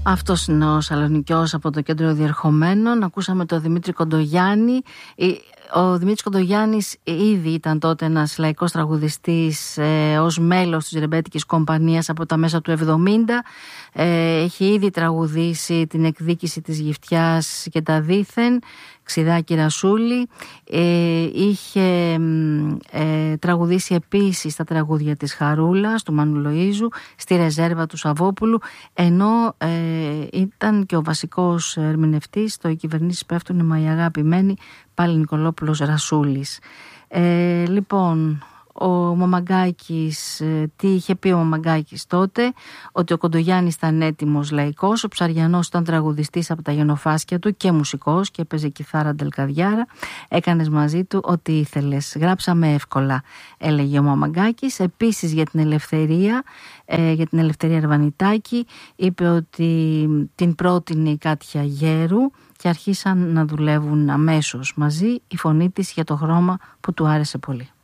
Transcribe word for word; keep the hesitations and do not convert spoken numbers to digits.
Αυτός είναι ο Σαλονικιός από το Κέντρο Διερχομένων. Ακούσαμε τον Δημήτρη Κοντογιάννη. Ο Δημήτρης Κοντογιάννης ήδη ήταν τότε ένας λαϊκός τραγουδιστής ε, ως μέλος της Ρεμπέτικης Κομπανίας από τα μέσα του εβδομήντα. Ε, έχει ήδη τραγουδήσει την εκδίκηση της Γυφτιάς και τα δήθεν, Ξηδάκη Ρασούλη. Ε, είχε ε, τραγουδήσει επίσης τα τραγούδια της Χαρούλας, του Μάνου Λοΐζου, στη Ρεζέρβα του Σαββόπουλου, ενώ ε, ήταν και ο βασικός ερμηνευτής στο «Οι κυβερνήσεις πέφτουν, μα η αγάπη μένει», πάλι Νικολόπουλος Ρασούλης. Ε, λοιπόν, ο Μαμαγκάκης, τι είχε πει ο Μαμαγκάκης τότε? Ότι ο Κοντογιάννης ήταν έτοιμος λαϊκός, ο Ψαριανός ήταν τραγουδιστής από τα γενοφάσκια του και μουσικός και έπαιζε κιθάρα ντελκαδιάρα. Έκανες μαζί του ό,τι ήθελες. Γράψαμε εύκολα, έλεγε ο Μαμαγκάκης. Επίσης για την ελευθερία, ε, για την Ελευθερία Αρβανιτάκη, είπε ότι την πρότεινε η Κάτια Γέρου και αρχίσαν να δουλεύουν αμέσως μαζί, η φωνή της για το χρώμα που του άρεσε πολύ.